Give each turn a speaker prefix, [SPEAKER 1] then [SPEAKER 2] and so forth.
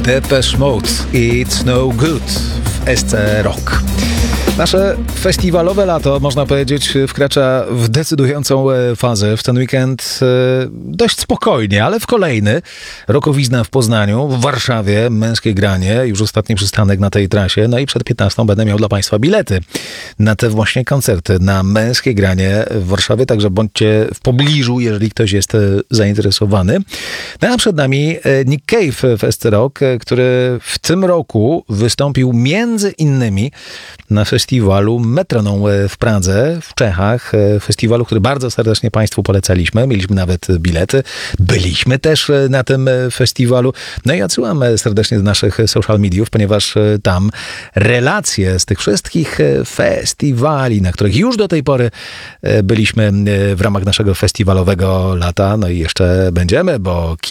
[SPEAKER 1] Depeche Mode, It's No Good w SC Rock. Nasze festiwalowe lato, można powiedzieć, wkracza w decydującą fazę. W ten weekend dość spokojnie, ale w kolejny. Rokowizna w Poznaniu, w Warszawie, męskie granie, już ostatni przystanek na tej trasie. No i przed 15 będę miał dla Państwa bilety na te właśnie koncerty, na męskie granie w Warszawie, także bądźcie w pobliżu, jeżeli ktoś jest zainteresowany. No a przed nami Nick Cave w SC Rock, który w tym roku wystąpił między innymi na festiwalu Metronom w Pradze, w Czechach. Festiwalu, który bardzo serdecznie Państwu polecaliśmy. Mieliśmy nawet bilety. Byliśmy też na tym festiwalu. No i odsyłam serdecznie do naszych social mediów, ponieważ tam relacje z tych wszystkich festiwali, na których już do tej pory byliśmy w ramach naszego festiwalowego lata. No i jeszcze będziemy, bo